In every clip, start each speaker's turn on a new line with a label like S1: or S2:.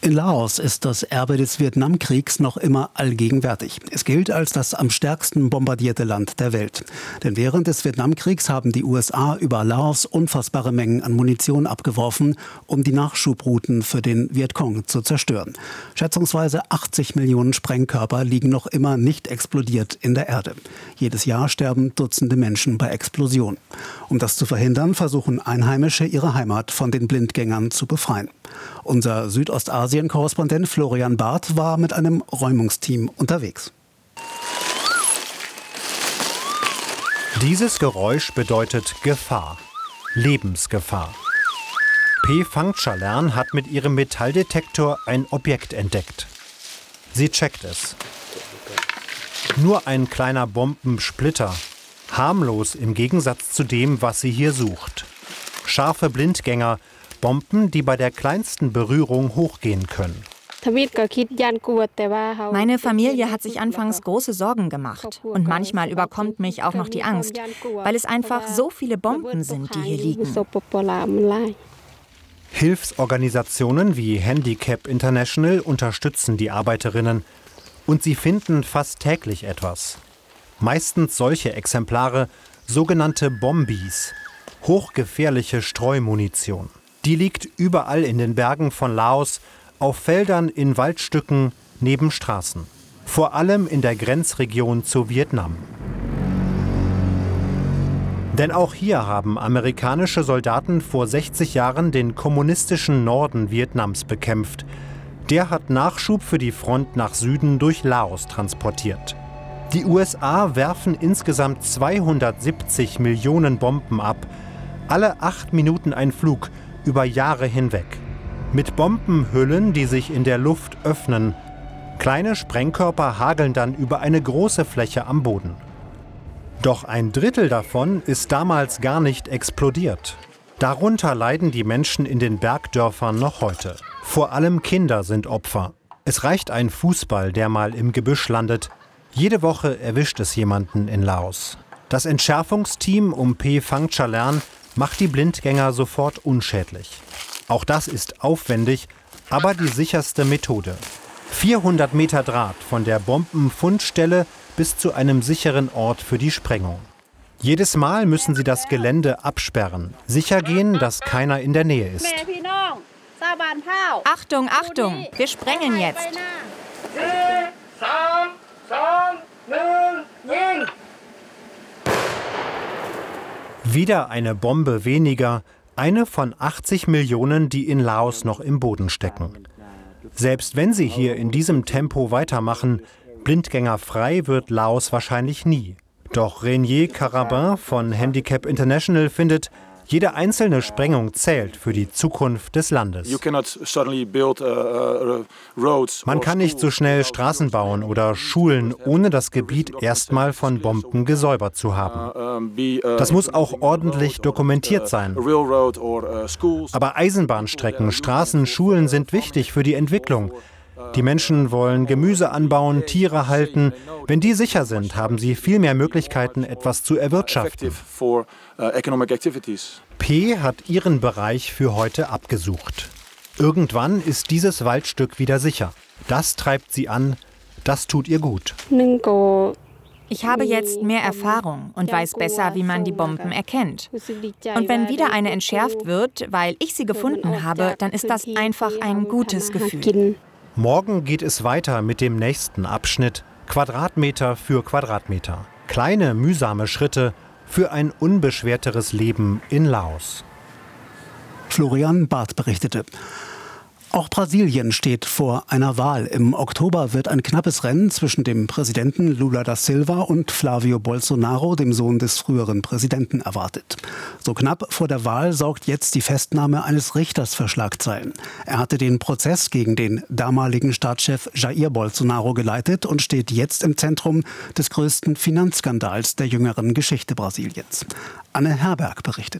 S1: In Laos ist das Erbe des Vietnamkriegs noch immer allgegenwärtig. Es gilt als das am stärksten bombardierte Land der Welt. Denn während des Vietnamkriegs haben die USA über Laos unfassbare Mengen an Munition abgeworfen, um die Nachschubrouten für den Vietcong zu zerstören. Schätzungsweise 80 Millionen Sprengkörper liegen noch immer nicht explodiert in der Erde. Jedes Jahr sterben Dutzende Menschen bei Explosionen. Um das zu verhindern, versuchen Einheimische ihre Heimat von den Blindgängern zu befreien. Unser Südostasien-Korrespondent Florian Barth war mit einem Räumungsteam unterwegs.
S2: Dieses Geräusch bedeutet Gefahr, Lebensgefahr. P. Phangchalerm hat mit ihrem Metalldetektor ein Objekt entdeckt. Sie checkt es. Nur ein kleiner Bombensplitter, harmlos im Gegensatz zu dem, was sie hier sucht. Scharfe Blindgänger, Bomben, die bei der kleinsten Berührung hochgehen können.
S3: Meine Familie hat sich anfangs große Sorgen gemacht. Und manchmal überkommt mich auch noch die Angst, weil es einfach so viele Bomben sind, die hier liegen.
S2: Hilfsorganisationen wie Handicap International unterstützen die Arbeiterinnen. Und sie finden fast täglich etwas. Meistens solche Exemplare, sogenannte Bombis, hochgefährliche Streumunition. Die liegt überall in den Bergen von Laos, auf Feldern, in Waldstücken, neben Straßen. Vor allem in der Grenzregion zu Vietnam. Denn auch hier haben amerikanische Soldaten vor 60 Jahren den kommunistischen Norden Vietnams bekämpft. Der hat Nachschub für die Front nach Süden durch Laos transportiert. Die USA werfen insgesamt 270 Millionen Bomben ab. Alle 8 Minuten ein Flug, über Jahre hinweg. Mit Bombenhüllen, die sich in der Luft öffnen. Kleine Sprengkörper hageln dann über eine große Fläche am Boden. Doch ein Drittel davon ist damals gar nicht explodiert. Darunter leiden die Menschen in den Bergdörfern noch heute. Vor allem Kinder sind Opfer. Es reicht ein Fußball, der mal im Gebüsch landet. Jede Woche erwischt es jemanden in Laos. Das Entschärfungsteam um P. Phangchalerm macht die Blindgänger sofort unschädlich. Auch das ist aufwendig, aber die sicherste Methode. 400 Meter Draht von der Bombenfundstelle bis zu einem sicheren Ort für die Sprengung. Jedes Mal müssen sie das Gelände absperren, sicher gehen, dass keiner in der Nähe ist.
S3: Achtung, Achtung, wir sprengen jetzt.
S2: Wieder eine Bombe weniger, eine von 80 Millionen, die in Laos noch im Boden stecken. Selbst wenn sie hier in diesem Tempo weitermachen, blindgängerfrei wird Laos wahrscheinlich nie. Doch Renier Carabin von Handicap International findet, jede einzelne Sprengung zählt für die Zukunft des Landes. Man kann nicht so schnell Straßen bauen oder Schulen, ohne das Gebiet erstmal von Bomben gesäubert zu haben. Das muss auch ordentlich dokumentiert sein. Aber Eisenbahnstrecken, Straßen, Schulen sind wichtig für die Entwicklung. Die Menschen wollen Gemüse anbauen, Tiere halten. Wenn die sicher sind, haben sie viel mehr Möglichkeiten, etwas zu erwirtschaften. P. hat ihren Bereich für heute abgesucht. Irgendwann ist dieses Waldstück wieder sicher. Das treibt sie an, das tut ihr gut.
S3: Ich habe jetzt mehr Erfahrung und weiß besser, wie man die Bomben erkennt. Und wenn wieder eine entschärft wird, weil ich sie gefunden habe, dann ist das einfach ein gutes Gefühl.
S2: Morgen geht es weiter mit dem nächsten Abschnitt, Quadratmeter für Quadratmeter. Kleine, mühsame Schritte für ein unbeschwerteres Leben in Laos.
S1: Florian Barth berichtete. Auch Brasilien steht vor einer Wahl. Im Oktober wird ein knappes Rennen zwischen dem Präsidenten Lula da Silva und Flávio Bolsonaro, dem Sohn des früheren Präsidenten, erwartet. So knapp vor der Wahl sorgt jetzt die Festnahme eines Richters für Schlagzeilen. Er hatte den Prozess gegen den damaligen Staatschef Jair Bolsonaro geleitet und steht jetzt im Zentrum des größten Finanzskandals der jüngeren Geschichte Brasiliens. Anne Herberg berichtet.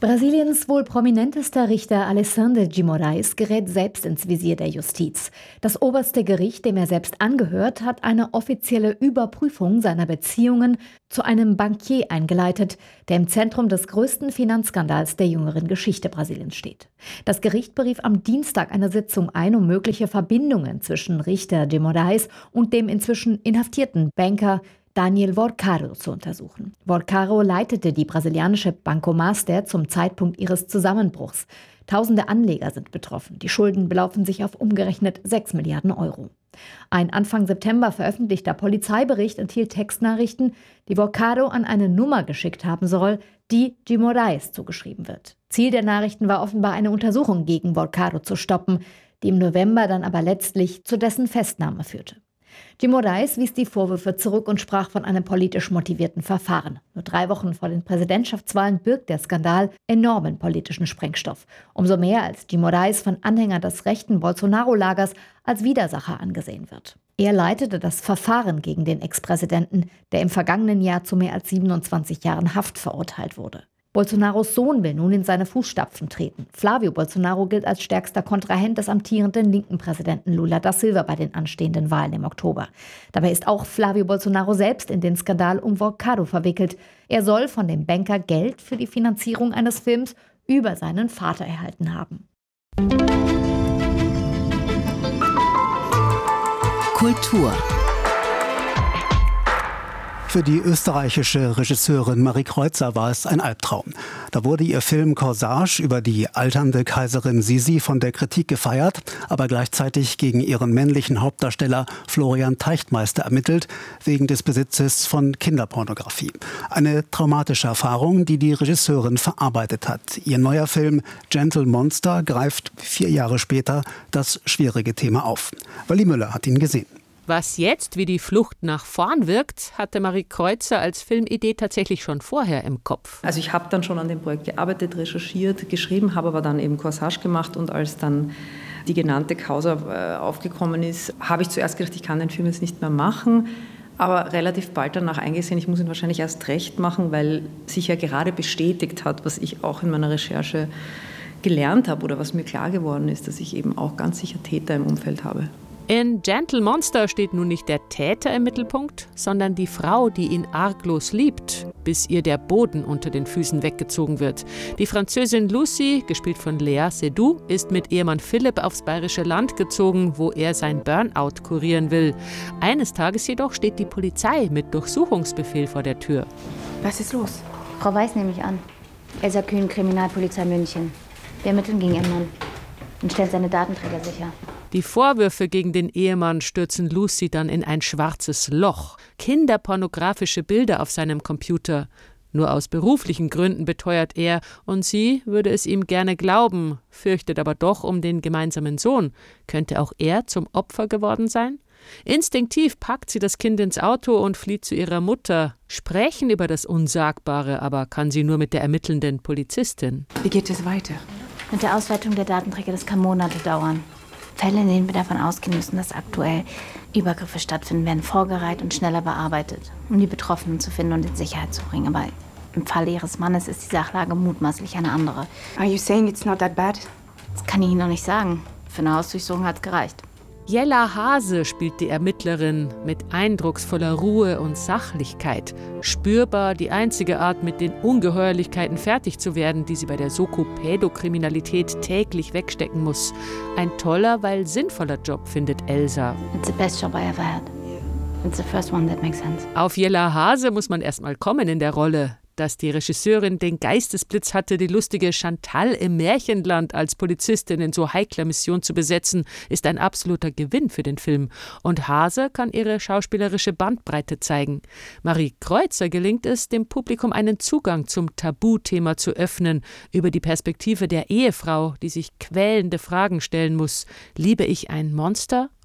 S4: Brasiliens wohl prominentester Richter Alexandre de Moraes gerät selbst ins Visier der Justiz. Das oberste Gericht, dem er selbst angehört, hat eine offizielle Überprüfung seiner Beziehungen zu einem Bankier eingeleitet, der im Zentrum des größten Finanzskandals der jüngeren Geschichte Brasiliens steht. Das Gericht berief am Dienstag eine Sitzung ein, um mögliche Verbindungen zwischen Richter de Moraes und dem inzwischen inhaftierten Banker Daniel Vorcaro zu untersuchen. Vorcaro leitete die brasilianische Banco Master zum Zeitpunkt ihres Zusammenbruchs. Tausende Anleger sind betroffen. Die Schulden belaufen sich auf umgerechnet 6 Milliarden Euro. Ein Anfang September veröffentlichter Polizeibericht enthielt Textnachrichten, die Vorcaro an eine Nummer geschickt haben soll, die de Moraes zugeschrieben wird. Ziel der Nachrichten war offenbar eine Untersuchung gegen Vorcaro zu stoppen, die im November dann aber letztlich zu dessen Festnahme führte. De Moraes wies die Vorwürfe zurück und sprach von einem politisch motivierten Verfahren. Nur 3 Wochen vor den Präsidentschaftswahlen birgt der Skandal enormen politischen Sprengstoff. Umso mehr, als de Moraes von Anhängern des rechten Bolsonaro-Lagers als Widersacher angesehen wird. Er leitete das Verfahren gegen den Ex-Präsidenten, der im vergangenen Jahr zu mehr als 27 Jahren Haft verurteilt wurde. Bolsonaros Sohn will nun in seine Fußstapfen treten. Flávio Bolsonaro gilt als stärkster Kontrahent des amtierenden linken Präsidenten Lula da Silva bei den anstehenden Wahlen im Oktober. Dabei ist auch Flávio Bolsonaro selbst in den Skandal um Vorcaro verwickelt. Er soll von dem Banker Geld für die Finanzierung eines Films über seinen Vater erhalten haben.
S5: Kultur.
S1: Für die österreichische Regisseurin Marie Kreutzer war es ein Albtraum. Da wurde ihr Film Corsage über die alternde Kaiserin Sisi von der Kritik gefeiert, aber gleichzeitig gegen ihren männlichen Hauptdarsteller Florian Teichtmeister ermittelt, wegen des Besitzes von Kinderpornografie. Eine traumatische Erfahrung, die die Regisseurin verarbeitet hat. Ihr neuer Film Gentle Monster greift 4 Jahre später das schwierige Thema auf. Wally Müller hat ihn gesehen.
S5: Was jetzt wie die Flucht nach vorn wirkt, hatte Marie Kreutzer als Filmidee tatsächlich schon vorher im Kopf.
S6: Also ich habe dann schon an dem Projekt gearbeitet, recherchiert, geschrieben, habe aber dann eben Corsage gemacht und als dann die genannte Causa aufgekommen ist, habe ich zuerst gedacht, ich kann den Film jetzt nicht mehr machen, aber relativ bald danach eingesehen, ich muss ihn wahrscheinlich erst recht machen, weil sich ja gerade bestätigt hat, was ich auch in meiner Recherche gelernt habe oder was mir klar geworden ist, dass ich eben auch ganz sicher Täter im Umfeld habe.
S5: In Gentle Monster steht nun nicht der Täter im Mittelpunkt, sondern die Frau, die ihn arglos liebt, bis ihr der Boden unter den Füßen weggezogen wird. Die Französin Lucy, gespielt von Lea Seydoux, ist mit Ehemann Philipp aufs bayerische Land gezogen, wo er sein Burnout kurieren will. Eines Tages jedoch steht die Polizei mit Durchsuchungsbefehl vor der Tür.
S7: Was ist los? Frau Weiß nehme ich an. Elsa Kühn, Kriminalpolizei München. Wir ermitteln gegen ihren Mann und stellen seine Datenträger sicher.
S5: Die Vorwürfe gegen den Ehemann stürzen Lucy dann in ein schwarzes Loch. Kinderpornografische Bilder auf seinem Computer. Nur aus beruflichen Gründen beteuert er, und sie würde es ihm gerne glauben, fürchtet aber doch um den gemeinsamen Sohn. Könnte auch er zum Opfer geworden sein? Instinktiv packt sie das Kind ins Auto und flieht zu ihrer Mutter. Sprechen über das Unsagbare aber kann sie nur mit der ermittelnden Polizistin.
S7: Wie geht es weiter? Mit der Auswertung der Datenträger, das kann Monate dauern. Fälle, in denen wir davon ausgehen müssen, dass aktuell Übergriffe stattfinden, werden vorgereiht und schneller bearbeitet, um die Betroffenen zu finden und in Sicherheit zu bringen. Aber im Falle ihres Mannes ist die Sachlage mutmaßlich eine andere.
S8: Are you saying it's not that bad?
S7: Das kann ich Ihnen noch nicht sagen. Für eine Hausdurchsuchung hat es gereicht.
S5: Jella Hase spielt die Ermittlerin mit eindrucksvoller Ruhe und Sachlichkeit. Spürbar die einzige Art, mit den Ungeheuerlichkeiten fertig zu werden, die sie bei der Soko-Pädokriminalität täglich wegstecken muss. Ein toller, weil sinnvoller Job, findet Elsa.
S7: It's the best job I ever had. It's the first one that makes sense.
S5: Auf Jella Hase muss man erst mal kommen in der Rolle. Dass die Regisseurin den Geistesblitz hatte, die lustige Chantal im Märchenland als Polizistin in so heikler Mission zu besetzen, ist ein absoluter Gewinn für den Film. Und Hase kann ihre schauspielerische Bandbreite zeigen. Marie Kreutzer gelingt es, dem Publikum einen Zugang zum Tabuthema zu öffnen, über die Perspektive der Ehefrau, die sich quälende Fragen stellen muss. Liebe ich ein Monster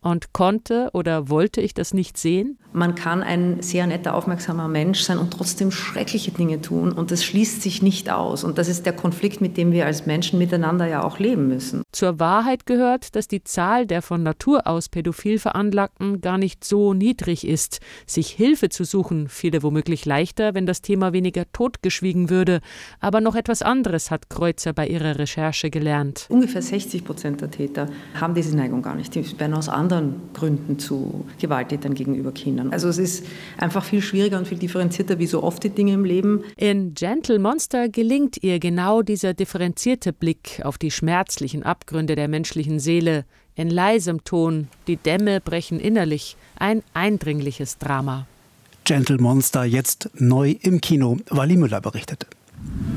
S5: Und konnte oder wollte ich das nicht sehen?
S6: Man kann ein sehr netter, aufmerksamer Mensch sein und trotzdem schreckliche Dinge tun. Und das schließt sich nicht aus. Und das ist der Konflikt, mit dem wir als Menschen miteinander ja auch leben müssen.
S5: Zur Wahrheit gehört, dass die Zahl der von Natur aus pädophil Veranlagten gar nicht so niedrig ist. Sich Hilfe zu suchen, fiele womöglich leichter, wenn das Thema weniger totgeschwiegen würde. Aber noch etwas anderes hat Kreuzer bei ihrer Recherche gelernt.
S6: Ungefähr 60% der Täter haben diese Neigung gar nicht. Die werden aus anderen Gründen zu Gewalttätern gegenüber Kindern. Also es ist einfach viel schwieriger und viel differenzierter, wie so oft die Dinge im Leben.
S5: In Gentle Monster gelingt ihr genau dieser differenzierte Blick auf die schmerzlichen Abgründe der menschlichen Seele. In leisem Ton, die Dämme brechen innerlich, ein eindringliches Drama.
S1: Gentle Monster jetzt neu im Kino. Wally Müller berichtet.